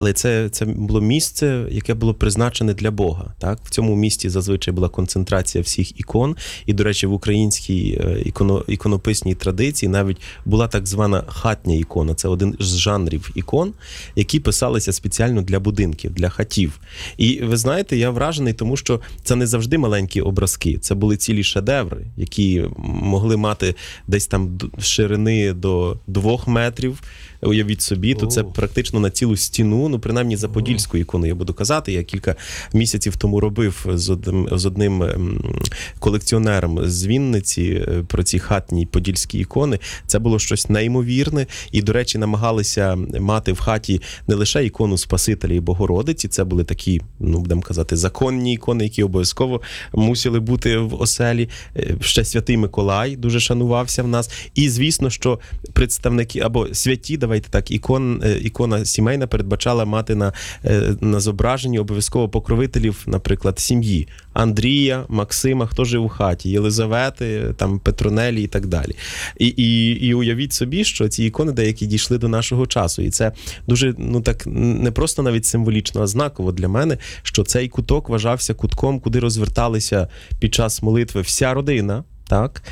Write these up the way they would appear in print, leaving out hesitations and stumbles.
Але це було місце, яке було призначене для Бога. Так? В цьому місті зазвичай була концентрація всіх ікон. І, до речі, в українській іконописній традиції навіть була так звана хатня ікона. Це один з жанрів ікон, які писалися спеціально для будинків, для хатів. І ви знаєте, я вражений, тому що це не завжди маленькі образки. Це були цілі шедеври, які могли мати десь там ширини до 2 метрів. Уявіть собі, то це практично на цілу стіну, ну, принаймні за подільську ікону, я буду казати. Я кілька місяців тому робив з одним колекціонером з Вінниці про ці хатні подільські ікони. Це було щось неймовірне. І, до речі, намагалися мати в хаті не лише ікону Спасителя і Богородиці, це були такі, ну, будемо казати, законні ікони, які обов'язково мусили бути в оселі. Ще Святий Миколай дуже шанувався в нас. І, звісно, що представники, або святі, давайте так, ікона сімейна передбачала мати на зображенні обов'язково покровителів, наприклад, сім'ї. Андрія, Максима, хто жив у хаті, Єлизавети, там, Петронелі і так далі. І уявіть собі, що ці ікони деякі дійшли до нашого часу. І це дуже, ну так, не просто навіть символічно, а знаково для мене, що цей куток вважався кутком, куди розверталися під час молитви вся родина, так,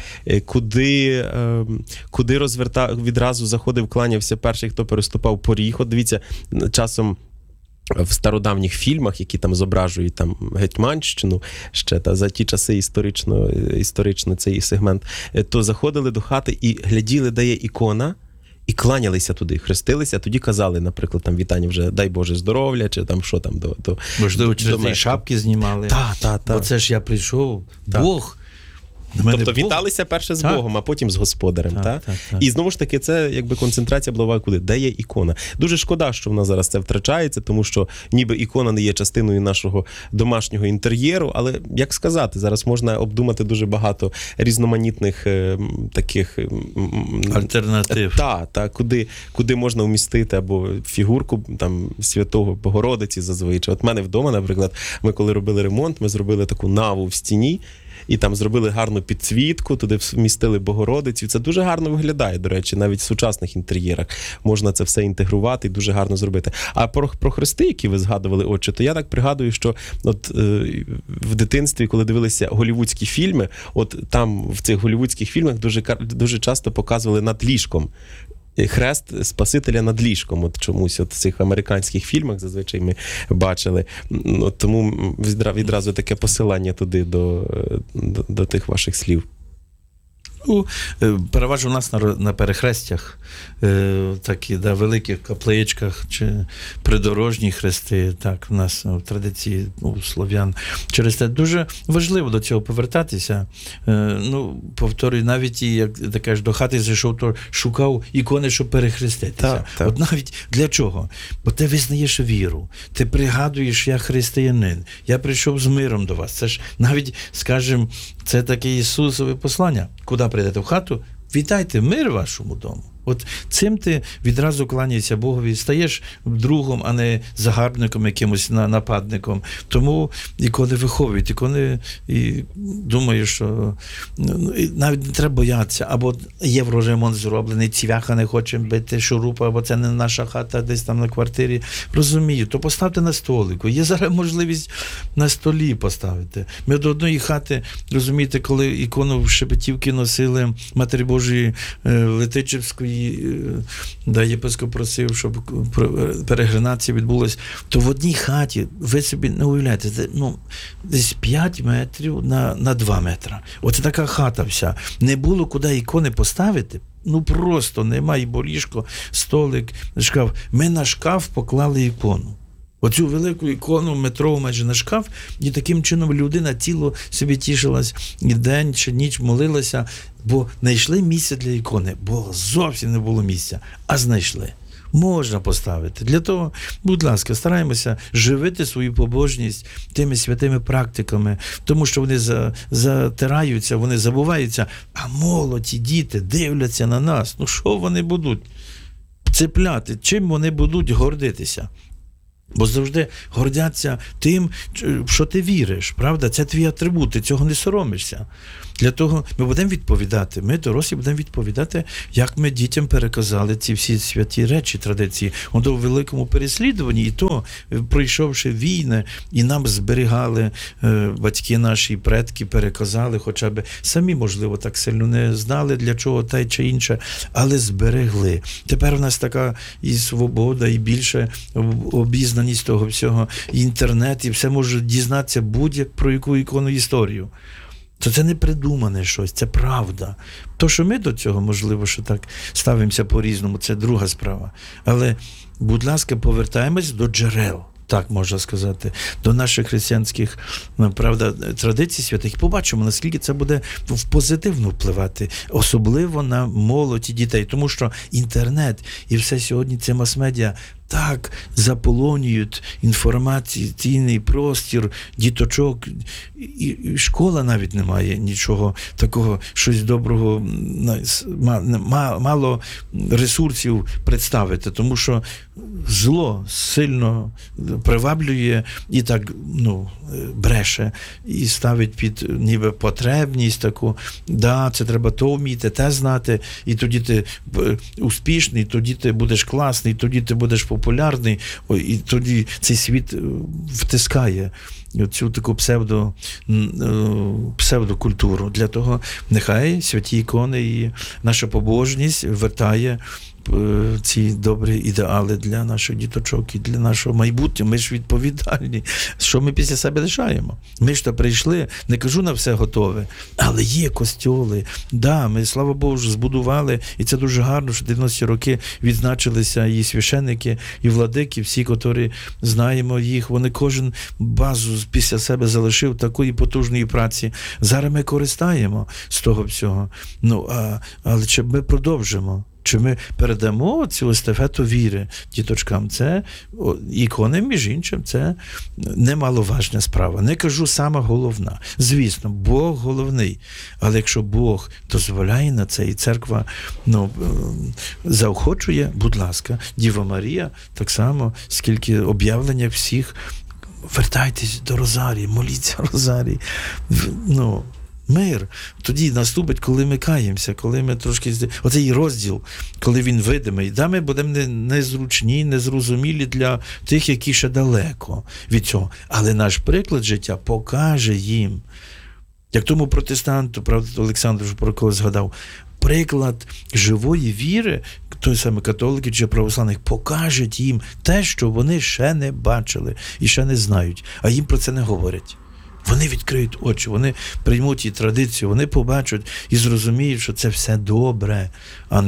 куди відразу заходив, кланявся перший, хто переступав поріг. От дивіться, часом в стародавніх фільмах, які там зображують там Гетьманщину, ще за ті часи історично цей сегмент, то заходили до хати і гляділи, де є ікона, і кланялися туди, хрестилися, а тоді казали, наприклад, там вітання вже «Дай Боже здоров'я», чи там що там до можливо, через ті шапки знімали. Так. Бо це ж я прийшов, Бог. Тобто віталися перше з Богом, а потім з Господарем. Так? І знову ж таки, це якби концентрація була куди? Де є ікона? Дуже шкода, що в нас зараз це втрачається, тому що ніби ікона не є частиною нашого домашнього інтер'єру, але, як сказати, зараз можна обдумати дуже багато різноманітних таких альтернатив. Куди можна вмістити або фігурку там Святого Богородиці зазвичай. От в мене вдома, наприклад, ми коли робили ремонт, ми зробили таку наву в стіні, і там зробили гарну підсвітку, туди вмістили Богородицю. Це дуже гарно виглядає, до речі, навіть в сучасних інтер'єрах можна це все інтегрувати і дуже гарно зробити. А про хрести, які ви згадували, отче, то я так пригадую, що от в дитинстві, коли дивилися голлівудські фільми, от там в цих голлівудських фільмах дуже часто показували над ліжком хрест Спасителя над ліжком. От чомусь от в цих американських фільмах зазвичай ми бачили. От тому відразу таке посилання туди до тих ваших слів. Ну, переважно у нас на перехрестях, такі, великих капличках чи придорожні хрести, так, в нас в традиції слов'ян. Через те дуже важливо до цього повертатися. Повторюю, навіть як ти кажеш, до хати зайшов, то шукав ікони, щоб перехреститися. Так. От навіть для чого? Бо ти визнаєш віру, ти пригадуєш, я християнин, я прийшов з миром до вас. Це ж навіть, скажімо, це таке Ісусове послання. Куди прийдете в хату? Вітайте, мир вашому дому. От цим ти відразу кланяєшся Богові, стаєш другом, а не загарбником, якимось нападником. Тому ікони виховують, ікони, і думаю, що навіть не треба боятися. Або євроремонт зроблений, цвяха не хочемо бити, шурупа, або це не наша хата, десь там на квартирі. Розумію, то поставте на столику. Є зараз можливість на столі поставити. Ми до одної хати, розумієте, коли ікону в Шепетівки носили Матері Божої Летичівської, єпископ просив, щоб перегринація відбулась, то в одній хаті, ви собі не уявляєте, десь 5 метрів на 2 метри. Оце така хата вся. Не було куди ікони поставити. Просто немає, бо ліжко, столик, шкаф. Ми на шкаф поклали ікону. Оцю велику ікону метрову майже на шкаф, і таким чином людина тіло собі тішилась, і день чи ніч молилася, бо знайшли місце для ікони, бо зовсім не було місця, а знайшли. Можна поставити. Для того, будь ласка, стараємося живити свою побожність тими святими практиками, тому що вони затираються, вони забуваються, а молоді, діти дивляться на нас. Що вони будуть цепляти? Чим вони будуть гордитися? Бо завжди гордяться тим, що ти віриш, правда? Це твій атрибут, ти цього не соромишся. Для того ми будемо відповідати, ми, дорослі, будемо відповідати, як ми дітям переказали ці всі святі речі, традиції. У великому переслідуванні, і то, пройшовши війни, і нам зберігали батьки наші, предки, переказали, хоча б самі, можливо, так сильно не знали, для чого те чи інше, але зберегли. Тепер у нас така і свобода, і більше обізнаність того всього, і інтернет, і все може дізнатися будь-як про яку ікону історію. То це не придумане щось, це правда. То, що ми до цього, можливо, що так ставимося по-різному, це друга справа. Але, будь ласка, повертаємось до джерел, так можна сказати, до наших християнських, правда, традицій святих. Побачимо, наскільки це буде позитивно впливати, особливо на молодь і дітей. Тому що інтернет і все сьогодні це мас-медіа так заполонюють інформаційний простір, діточок, і школа навіть не має нічого такого, щось доброго, мало ресурсів представити, тому що зло сильно приваблює і так, бреше, і ставить під ніби потребність таку, це треба то вміти, те знати, і тоді ти успішний, тоді ти будеш класний, тоді ти будеш популярний, і тоді цей світ втискає цю таку псевдокультуру. Для того нехай святі ікони і наша побожність вертає ці добрі ідеали для наших діточок і для нашого майбутнього. Ми ж відповідальні. Що ми після себе лишаємо? Ми ж то прийшли, не кажу на все готове, але є костьоли. Ми, слава Богу, збудували, і це дуже гарно, що 90-ті роки відзначилися і священники, і владики, всі, котрі знаємо їх, вони кожен базу після себе залишив такої потужної праці. Зараз ми користаємо з того всього. Але чи ми продовжимо? Чи ми передамо цю естафету віри діточкам? Це ікони, між іншим, це немаловажна справа. Не кажу сама головна. Звісно, Бог головний. Але якщо Бог дозволяє на це, і церква заохочує, будь ласка, Діва Марія, так само, скільки об'явлення всіх, вертайтесь до Розарії, моліться Розарії. Мир тоді наступить, коли ми каємося, коли ми трошки... Оцей розділ, коли він видимий. Ми будемо незручні, незрозумілі для тих, які ще далеко від цього. Але наш приклад життя покаже їм. Як тому протестанту, правда, Олександр, про кого згадав, приклад живої віри, той самий католики чи православних, покажуть їм те, що вони ще не бачили і ще не знають, а їм про це не говорять. Вони відкриють очі, вони приймуть і традицію, вони побачать і зрозуміють, що це все добре, а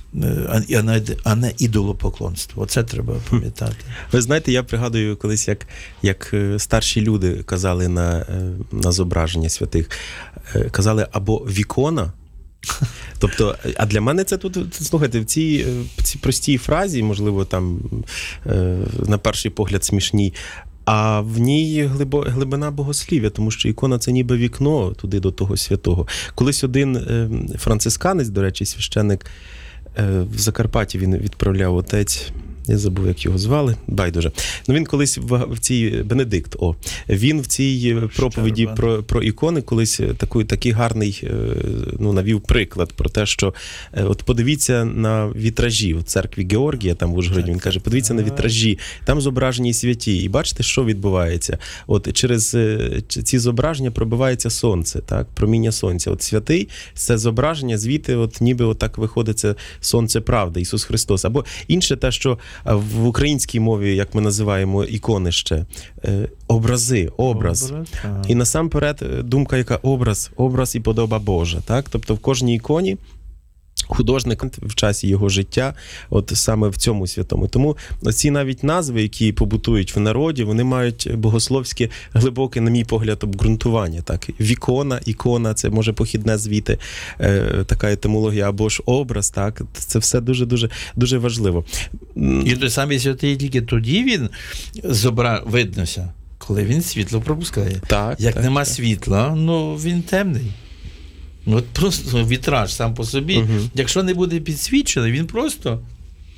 не ідолопоклонство. Оце треба пам'ятати. Ви знаєте, я пригадую колись, як старші люди казали на зображення святих, казали або вікона, тобто, а для мене це тут, слухайте, в цій простій фразі, можливо, там на перший погляд смішній, а в ній глибина богослів'я, тому що ікона – це ніби вікно туди до того святого. Колись один францисканець, до речі, священник в Закарпатті, він відправляв отець, я забув, як його звали, байдуже. Він колись в цій, Бенедикт, він в цій проповіді про ікони колись такий гарний, навів приклад про те, що от подивіться на вітражі в церкві Георгія, там в Ужгороді, він каже, подивіться на вітражі, там зображені святі, і бачите, що відбувається? От через ці зображення пробивається сонце, так, проміння сонця. От святий, це зображення, звідти от ніби отак виходить це сонце правди, Ісус Христос. Або інше те, що в українській мові, як ми називаємо ікони ще, образ. І насамперед думка, яка образ і подоба Божа. Так? Тобто в кожній іконі художник в часі його життя, от саме в цьому святому. Тому ці навіть назви, які побутують в народі, вони мають богословське глибоке, на мій погляд, обґрунтування. Так? Вікона, ікона, це може похідне звідти, така етимологія, або ж образ, так? Це все дуже-дуже дуже важливо. І той самий святий тільки тоді він виднося, коли він світло пропускає. Як нема світла, він темний. От просто вітраж сам по собі, якщо не буде підсвічений, він просто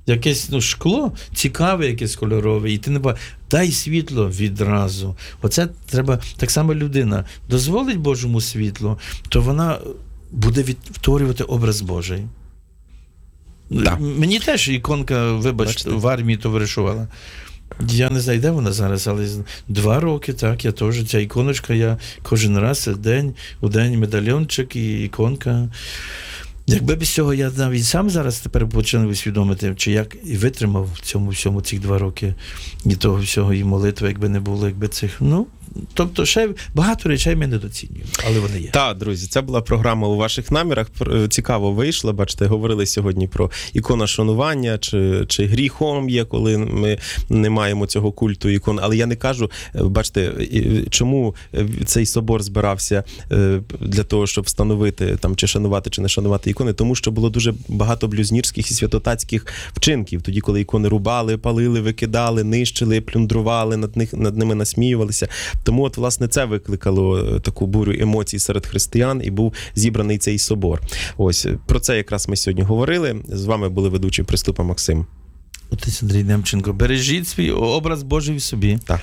якесь шкло, цікаве, якесь кольорове, і ти не бачиш. Дай світло відразу. Оце треба, так само людина дозволить Божому світлу, то вона буде відтворювати образ Божий. Так. Мені теж іконка, вибачте, в армії товаришувала. Я не знаю, де вона зараз, але 2 роки, так, я теж, ця іконочка, я кожен раз у день медальйончик і іконка. Якби без цього я навіть сам зараз тепер починаю усвідомити, чи як і витримав в цьому всьому ці 2 роки, і того всього, і молитви, якби не було, якби цих, тобто ще багато речей ми недоцінюємо, але вони є. Так, друзі, це була програма «У ваших намірах». Цікаво вийшла, бачите, говорили сьогодні про іконошанування, чи гріхом є, коли ми не маємо цього культу ікон. Але я не кажу, бачите, чому цей собор збирався для того, щоб встановити, там, чи шанувати, чи не шанувати ікони, тому що було дуже багато блюзнірських і святотатських вчинків. Тоді, коли ікони рубали, палили, викидали, нищили, плюндрували, над ними насміювалися. Тому, от, власне, це викликало таку бурю емоцій серед християн, і був зібраний цей собор. Ось, про це якраз ми сьогодні говорили. З вами були ведучі Приступа Максим. Отець Андрій Немченко. Бережіть свій образ Божий в собі. Так.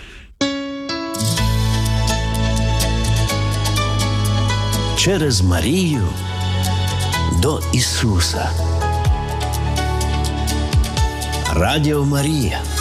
Через Марію до Ісуса. Радіо Марія.